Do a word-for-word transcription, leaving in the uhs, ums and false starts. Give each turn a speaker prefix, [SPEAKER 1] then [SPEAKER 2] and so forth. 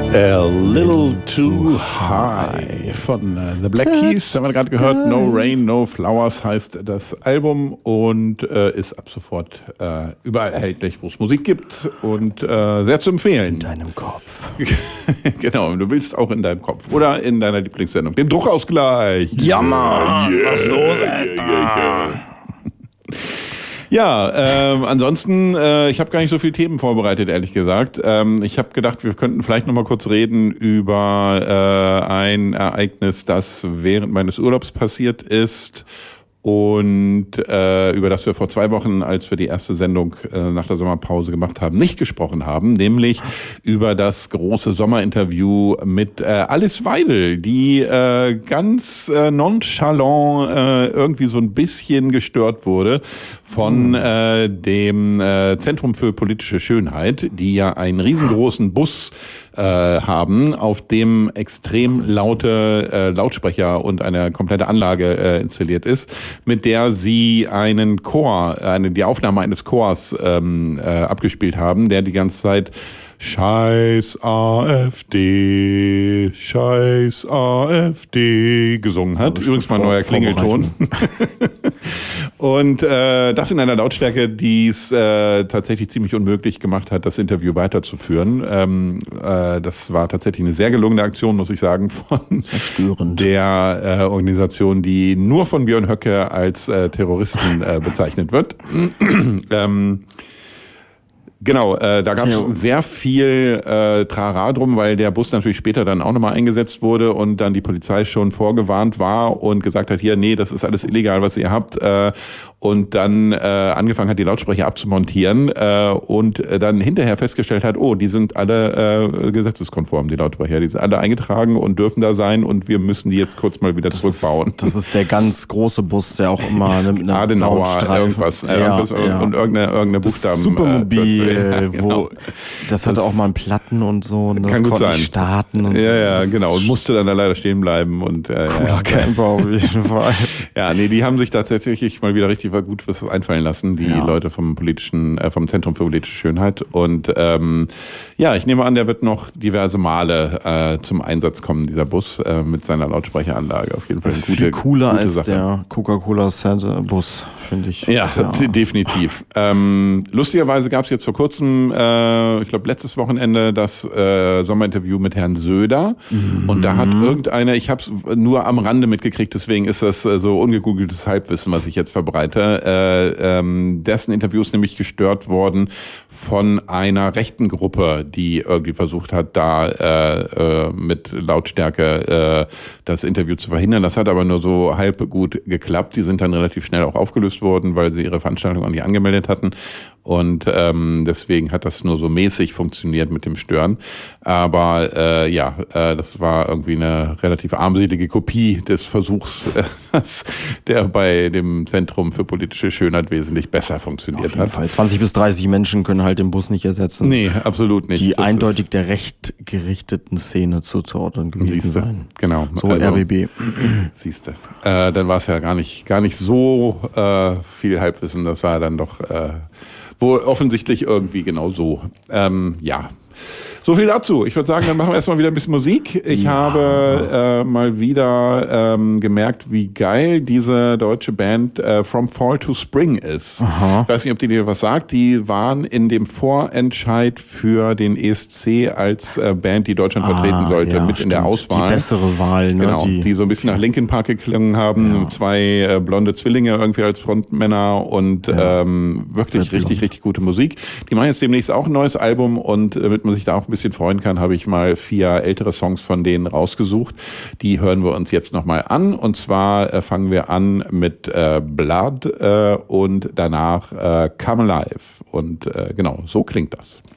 [SPEAKER 1] A Little Too High von uh, The Black Keys, haben wir gerade gehört. No Rain, No Flowers heißt das Album und äh, ist ab sofort äh, überall erhältlich, wo es Musik gibt und äh, sehr zu empfehlen.
[SPEAKER 2] In deinem Kopf.
[SPEAKER 1] Genau, du willst auch in deinem Kopf oder in deiner Lieblingssendung, dem Druckausgleich.
[SPEAKER 2] Ja, Mann,
[SPEAKER 1] yeah,
[SPEAKER 2] was los,
[SPEAKER 1] yeah, yeah, yeah. Ja, ähm, ansonsten, äh, ich habe gar nicht so viele Themen vorbereitet, ehrlich gesagt. Ähm, ich habe gedacht, wir könnten vielleicht noch mal kurz reden über äh, ein Ereignis, das während meines Urlaubs passiert ist und äh, über das wir vor zwei Wochen, als wir die erste Sendung äh, nach der Sommerpause gemacht haben, nicht gesprochen haben, nämlich über das große Sommerinterview mit äh, Alice Weidel, die äh, ganz äh, nonchalant äh, irgendwie so ein bisschen gestört wurde von äh, dem äh, Zentrum für politische Schönheit, die ja einen riesengroßen Bus äh, haben, auf dem extrem laute äh, Lautsprecher und eine komplette Anlage äh, installiert ist, mit der sie einen Chor, eine, die Aufnahme eines Chors ähm, äh, abgespielt haben, der die ganze Zeit Scheiß AfD, Scheiß AfD gesungen hat. Übrigens mal ein neuer Klingelton. Und äh, das in einer Lautstärke, die es äh, tatsächlich ziemlich unmöglich gemacht hat, das Interview weiterzuführen. Ähm, äh, das war tatsächlich eine sehr gelungene Aktion, muss ich sagen, von der äh, Organisation, die nur von Björn Höcke als äh, Terroristen äh, bezeichnet wird. ähm, Genau, äh, da gab es sehr viel äh, Trara drum, weil der Bus natürlich später dann auch nochmal eingesetzt wurde und dann die Polizei schon vorgewarnt war und gesagt hat, hier, nee, das ist alles illegal, was ihr habt. Äh, und dann äh, angefangen hat, die Lautsprecher abzumontieren äh, und äh, dann hinterher festgestellt hat, oh, die sind alle äh, gesetzeskonform, die Lautsprecher. Die sind alle eingetragen und dürfen da sein und wir müssen die jetzt kurz mal wieder das zurückbauen.
[SPEAKER 2] Ist, das ist der ganz große Bus, der auch immer mit einer
[SPEAKER 1] Adenauer, irgendwas,
[SPEAKER 2] ja,
[SPEAKER 1] irgendwas
[SPEAKER 2] ja.
[SPEAKER 1] und irgendeine, irgendeine Buchstaben.
[SPEAKER 2] Supermobil.
[SPEAKER 1] Ja,
[SPEAKER 2] genau. Wo, das, das hatte auch mal einen Platten und so. Und das
[SPEAKER 1] kann gut
[SPEAKER 2] konnte
[SPEAKER 1] sein.
[SPEAKER 2] Starten und
[SPEAKER 1] ja,
[SPEAKER 2] so.
[SPEAKER 1] ja,
[SPEAKER 2] das
[SPEAKER 1] genau. Und musste dann da leider stehen bleiben. Und, äh,
[SPEAKER 2] cooler
[SPEAKER 1] ja.
[SPEAKER 2] Camper auf jeden Fall.
[SPEAKER 1] Ja, nee, die haben sich da tatsächlich mal wieder richtig gut was einfallen lassen, die
[SPEAKER 2] ja.
[SPEAKER 1] Leute vom politischen, äh, vom Zentrum für politische Schönheit. Und ähm, ja, ich nehme an, der wird noch diverse Male äh, zum Einsatz kommen, dieser Bus, äh, mit seiner Lautsprecheranlage. Auf jeden Fall
[SPEAKER 2] das ist
[SPEAKER 1] eine
[SPEAKER 2] viel
[SPEAKER 1] gute,
[SPEAKER 2] cooler
[SPEAKER 1] gute
[SPEAKER 2] als
[SPEAKER 1] Sache.
[SPEAKER 2] der Coca-Cola-Bus, finde ich.
[SPEAKER 1] Ja, ja. definitiv. Ähm, lustigerweise gab es jetzt vor kurzem, äh, ich glaube letztes Wochenende, das äh, Sommerinterview mit Herrn Söder. Mhm. Und da hat irgendeiner, ich habe es nur am Rande mitgekriegt, deswegen ist das äh, so ungegoogeltes Halbwissen, was ich jetzt verbreite. Äh, ähm, dessen Interview ist nämlich gestört worden von einer rechten Gruppe, die irgendwie versucht hat, da äh, äh, mit Lautstärke äh, das Interview zu verhindern. Das hat aber nur so halb gut geklappt. Die sind dann relativ schnell auch aufgelöst worden, weil sie ihre Veranstaltung auch nicht angemeldet hatten. Und ähm, deswegen hat das nur so mäßig funktioniert mit dem Stören. Aber äh, ja, äh, das war irgendwie eine relativ armselige Kopie des Versuchs, äh, dass der bei dem Zentrum für politische Schönheit wesentlich besser funktioniert
[SPEAKER 2] Auf jeden
[SPEAKER 1] hat.
[SPEAKER 2] Fall. zwanzig bis dreißig Menschen können halt den Bus nicht ersetzen.
[SPEAKER 1] Nee, absolut nicht.
[SPEAKER 2] Die
[SPEAKER 1] das
[SPEAKER 2] eindeutig der recht gerichteten Szene zuzuordnen gewesen
[SPEAKER 1] siehste,
[SPEAKER 2] sein.
[SPEAKER 1] Genau.
[SPEAKER 2] So
[SPEAKER 1] also,
[SPEAKER 2] R B B.
[SPEAKER 1] Siehste. Äh, dann war es ja gar nicht, gar nicht so äh, viel Halbwissen. Das war dann doch äh, wohl offensichtlich irgendwie genau so. Ähm, ja. So viel dazu. Ich würde sagen, dann machen wir erstmal wieder ein bisschen Musik. Ich ja. habe äh, mal wieder ähm, gemerkt, wie geil diese deutsche Band äh, From Fall to Spring ist. Aha. Ich weiß nicht, ob die dir was sagt. Die waren in dem Vorentscheid für den E S C als äh, Band, die Deutschland ah, vertreten sollte, ja, mit stimmt. in der Auswahl.
[SPEAKER 2] Die bessere Wahl, ne?
[SPEAKER 1] Genau, die,
[SPEAKER 2] die
[SPEAKER 1] so ein bisschen nach Linkin Park geklungen haben. Ja. Zwei äh, blonde Zwillinge irgendwie als Frontmänner und ja. ähm, wirklich richtig, richtig, richtig gute Musik. Die machen jetzt demnächst auch ein neues Album und damit man sich da auch ein bisschen freuen kann, habe ich mal vier ältere Songs von denen rausgesucht. Die hören wir uns jetzt nochmal an. Und zwar äh, fangen wir an mit äh, Blood äh, und danach äh, Come Alive. Und äh, genau, so klingt das.